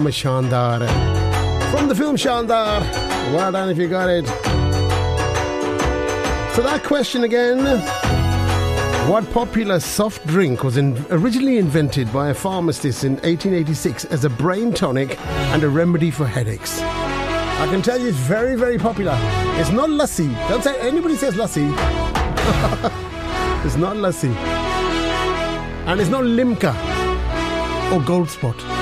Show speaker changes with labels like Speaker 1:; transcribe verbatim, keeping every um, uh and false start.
Speaker 1: Shandar. From the film Shandar. Well done if you got it. So that question again. What popular soft drink was in, originally invented by a pharmacist in eighteen eighty-six as a brain tonic and a remedy for headaches? I can tell you it's very, very popular. It's not lassi. Don't say anybody says lassi. It's not lassi. And it's not Limca or Gold Spot.